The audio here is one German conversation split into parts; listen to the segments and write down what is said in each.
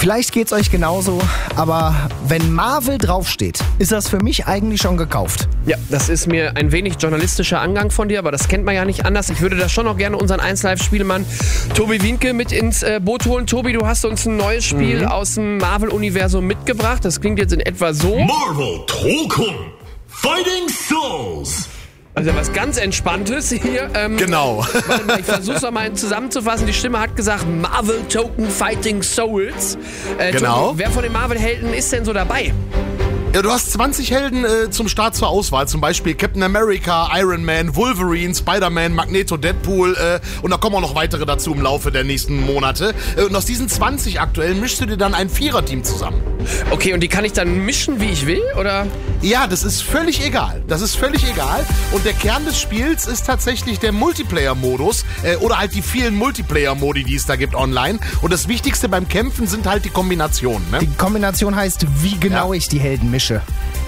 Vielleicht geht's euch genauso, aber wenn Marvel draufsteht, ist das für mich eigentlich schon gekauft. Ja, das ist mir ein wenig journalistischer Angang von dir, aber das kennt man ja nicht anders. Ich würde da schon noch gerne unseren 1Live-Spielemann Tobi Wienke mit ins Boot holen. Tobi, du hast uns ein neues Spiel aus dem Marvel-Universum mitgebracht. Das klingt jetzt in etwa so. Marvel Token Fighting Souls. Also was ganz Entspanntes hier. Genau. Warte mal, ich versuch's nochmal zusammenzufassen. Die Stimme hat gesagt Marvel Token Fighting Souls. Genau. Tobi, wer von den Marvel-Helden ist denn so dabei? Ja, du hast 20 Helden zum Start zur Auswahl. Zum Beispiel Captain America, Iron Man, Wolverine, Spider-Man, Magneto, Deadpool und da kommen auch noch weitere dazu im Laufe der nächsten Monate. Und aus diesen 20 aktuellen mischst du dir dann ein Viererteam zusammen. Okay, und die kann ich dann mischen, wie ich will, oder? Ja, das ist völlig egal. Und der Kern des Spiels ist tatsächlich der Multiplayer-Modus oder halt die vielen Multiplayer-Modi, die es da gibt online. Und das Wichtigste beim Kämpfen sind halt die Kombinationen. Ne? Die Kombination heißt, wie genau ich die Helden mische.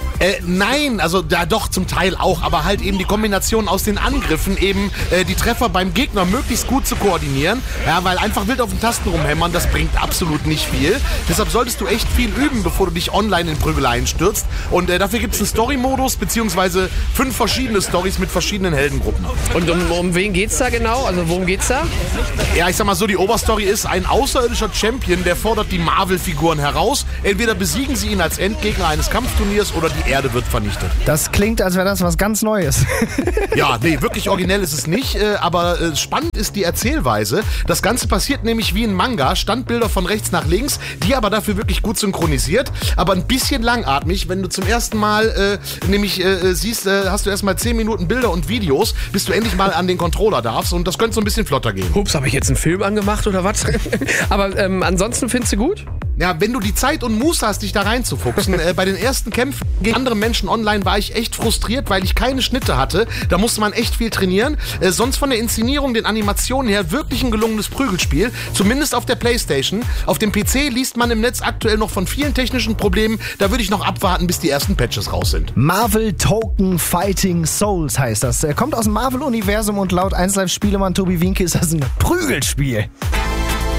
Nein, also da doch zum Teil auch, aber halt eben die Kombination aus den Angriffen, eben die Treffer beim Gegner möglichst gut zu koordinieren, ja, weil einfach wild auf den Tasten rumhämmern, das bringt absolut nicht viel. Deshalb solltest du echt viel üben, bevor du dich online in Prügeleien stürzt und dafür gibt es einen Story-Modus, beziehungsweise 5 verschiedene Stories mit verschiedenen Heldengruppen. Und um wen geht's da genau? Also worum geht's da? Ja, ich sag mal so, die Oberstory ist, ein außerirdischer Champion, der fordert die Marvel-Figuren heraus. Entweder besiegen sie ihn als Endgegner eines Kampfturniers oder die Erde wird vernichtet. Das klingt, als wäre das was ganz Neues. Ja, nee, wirklich originell ist es nicht, aber spannend ist die Erzählweise. Das Ganze passiert nämlich wie ein Manga, Standbilder von rechts nach links, die aber dafür wirklich gut synchronisiert, aber ein bisschen langatmig. Wenn du zum ersten Mal siehst, hast du erstmal 10 Minuten Bilder und Videos, bis du endlich mal an den Controller darfst und das könnte so ein bisschen flotter gehen. Ups, habe ich jetzt einen Film angemacht oder was? Aber ansonsten findest du gut? Ja, wenn du die Zeit und Muße hast, dich da reinzufuchsen, bei den ersten Kämpfen gegen andere Menschen online war ich echt frustriert, weil ich keine Schnitte hatte. Da musste man echt viel trainieren. Sonst von der Inszenierung, den Animationen her wirklich ein gelungenes Prügelspiel. Zumindest auf der Playstation. Auf dem PC liest man im Netz aktuell noch von vielen technischen Problemen. Da würde ich noch abwarten, bis die ersten Patches raus sind. Marvel Token Fighting Souls heißt das. Kommt aus dem Marvel-Universum und laut 1Live-Spielemann Tobi Wienke ist das ein Prügelspiel.